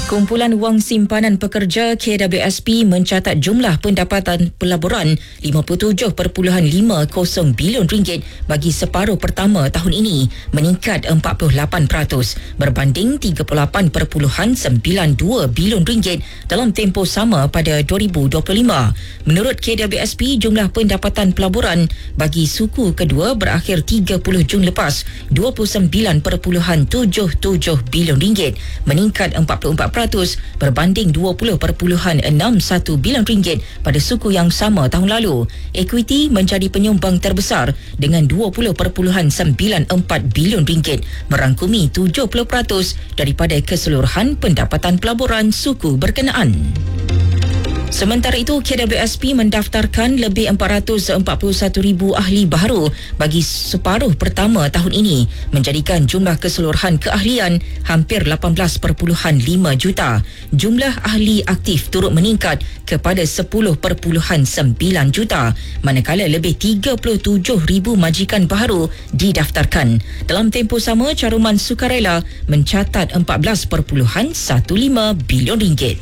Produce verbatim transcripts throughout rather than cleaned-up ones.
Kumpulan Wang Simpanan Pekerja K W S P mencatat jumlah pendapatan pelaburan lima puluh tujuh perpuluhan lima kosong bilion ringgit bagi separuh pertama tahun ini, meningkat empat puluh lapan peratus berbanding tiga puluh lapan perpuluhan sembilan dua bilion ringgit dalam tempoh sama pada dua ribu dua puluh lima. Menurut K W S P, jumlah pendapatan pelaburan bagi suku kedua berakhir tiga puluh Jun lepas dua puluh sembilan perpuluhan tujuh tujuh bilion ringgit, meningkat empat puluh empat peratus berbanding dua puluh perpuluhan enam satu bilion ringgit pada suku yang sama tahun lalu. Equity menjadi penyumbang terbesar dengan dua puluh perpuluhan sembilan empat bilion ringgit, merangkumi tujuh puluh peratus daripada keseluruhan pendapatan pelaburan suku berkenaan. Sementara itu, K W S P mendaftarkan lebih empat ratus empat puluh satu ribu ahli baharu bagi separuh pertama tahun ini, menjadikan jumlah keseluruhan keahlian hampir lapan belas perpuluhan lima juta. Jumlah ahli aktif turut meningkat kepada sepuluh perpuluhan sembilan juta, manakala lebih tiga puluh tujuh ribu majikan baharu didaftarkan. Dalam tempoh sama, caruman sukarela mencatat empat belas perpuluhan lima belas bilion ringgit.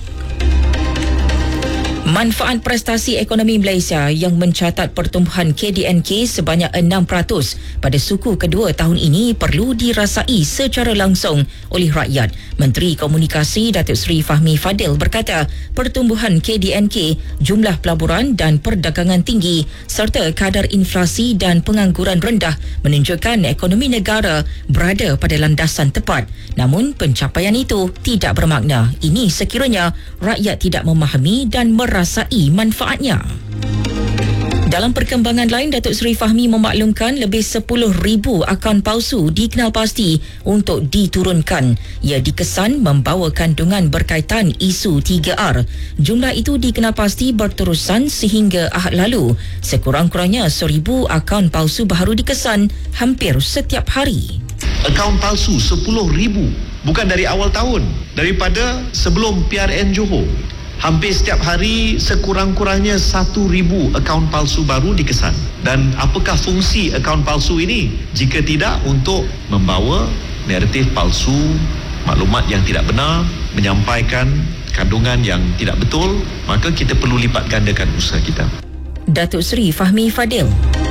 Manfaat prestasi ekonomi Malaysia yang mencatat pertumbuhan K D N K sebanyak enam peratus pada suku kedua tahun ini perlu dirasai secara langsung oleh rakyat. Menteri Komunikasi Datuk Seri Fahmi Fadil berkata, pertumbuhan K D N K, jumlah pelaburan dan perdagangan tinggi serta kadar inflasi dan pengangguran rendah menunjukkan ekonomi negara berada pada landasan tepat. Namun pencapaian itu tidak bermakna ini sekiranya rakyat tidak memahami dan mer rasai manfaatnya. Dalam perkembangan lain, Datuk Seri Fahmi memaklumkan lebih sepuluh ribu akaun palsu dikenal pasti untuk diturunkan. Ia dikesan membawa kandungan berkaitan isu tiga R. Jumlah itu dikenal pasti berterusan sehingga Ahad lalu. Sekurang-kurangnya seribu akaun palsu baharu dikesan hampir setiap hari. Akaun palsu sepuluh ribu, bukan dari awal tahun, daripada sebelum P R N Johor. Hampir setiap hari sekurang-kurangnya satu ribu akaun palsu baru dikesan. Dan apakah fungsi akaun palsu ini? Jika tidak untuk membawa naratif palsu, maklumat yang tidak benar, menyampaikan kandungan yang tidak betul, maka kita perlu lipat gandakan usaha kita. Datuk Seri Fahmi Fadil.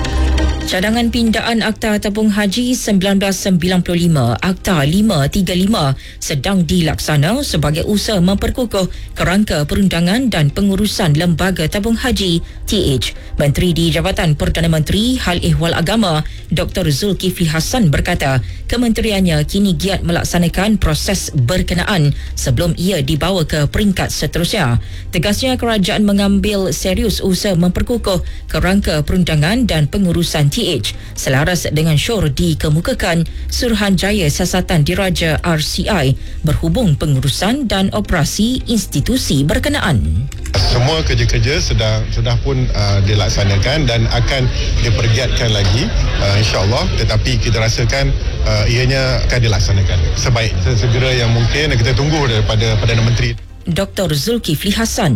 Cadangan pindaan Akta Tabung Haji seribu sembilan ratus sembilan puluh lima Akta lima tiga lima sedang dilaksana sebagai usaha memperkukuh kerangka perundangan dan pengurusan Lembaga Tabung Haji T H. Menteri di Jabatan Perdana Menteri Hal Ehwal Agama Doktor Zulkifli Hassan berkata, kementeriannya kini giat melaksanakan proses berkenaan sebelum ia dibawa ke peringkat seterusnya. Tegasnya, kerajaan mengambil serius usaha memperkukuh kerangka perundangan dan pengurusan T H selaras dengan syur dikemukakan Suruhanjaya Siasatan Diraja R C I berhubung pengurusan dan operasi institusi berkenaan. Semua kerja-kerja sedang sudah pun uh, dilaksanakan dan akan dipergiatkan lagi uh, insya-Allah, tetapi kita rasakan uh, ianya akan dilaksanakan sebaik segera yang mungkin. Kita tunggu daripada Perdana Menteri Doktor Zulkifli Hassan.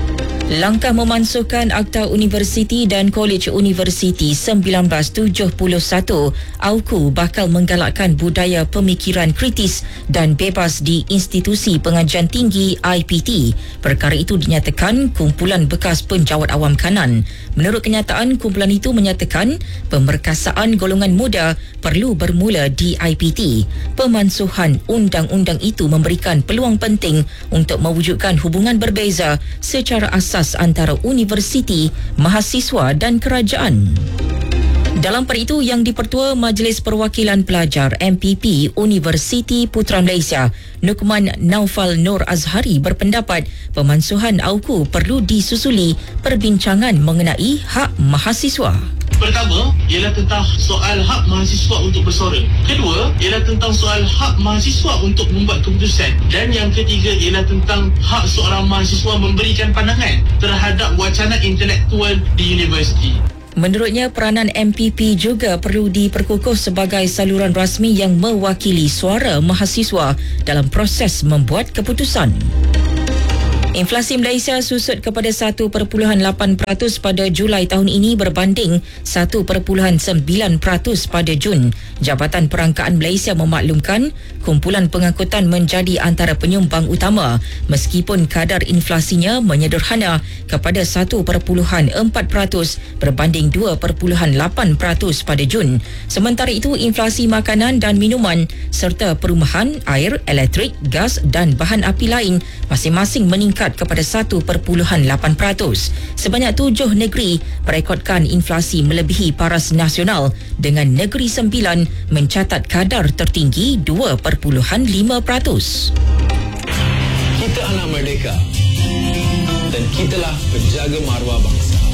Langkah memansuhkan Akta Universiti dan Kolej Universiti seribu sembilan ratus tujuh puluh satu A U K U bakal menggalakkan budaya pemikiran kritis dan bebas di institusi pengajian tinggi I P T. Perkara itu dinyatakan kumpulan bekas penjawat awam kanan. Menurut kenyataan, kumpulan itu menyatakan pemerkasaan golongan muda perlu bermula di I P T. Pemansuhan undang-undang itu memberikan peluang penting untuk mewujudkan hubungan berbeza secara asas antara universiti, mahasiswa dan kerajaan. Dalam per itu, yang dipertua Majlis Perwakilan Pelajar M P P Universiti Putra Malaysia, Nukman Naufal Nur Azhari berpendapat pemansuhan A U K U perlu disusuli perbincangan mengenai hak mahasiswa. Pertama, ialah tentang soal hak mahasiswa untuk bersuara. Kedua, ialah tentang soal hak mahasiswa untuk membuat keputusan. Dan yang ketiga ialah tentang hak seorang mahasiswa memberikan pandangan terhadap wacana intelektual di universiti. Menurutnya, peranan M P P juga perlu diperkukuh sebagai saluran rasmi yang mewakili suara mahasiswa dalam proses membuat keputusan. Inflasi Malaysia susut kepada satu perpuluhan lapan peratus pada Julai tahun ini berbanding satu perpuluhan sembilan peratus pada Jun. Jabatan Perangkaan Malaysia memaklumkan kumpulan pengangkutan menjadi antara penyumbang utama meskipun kadar inflasinya menyederhana kepada satu perpuluhan empat peratus berbanding dua perpuluhan lapan peratus pada Jun. Sementara itu, inflasi makanan dan minuman serta perumahan, air, elektrik, gas dan bahan api lain masing-masing meningkat kepada satu perpuluhan lapan peratus. Sebanyak tujuh negeri merekodkan inflasi melebihi paras nasional dengan Negeri Sembilan mencatat kadar tertinggi dua perpuluhan lima peratus. Kita anak merdeka dan kitalah penjaga maruah bangsa.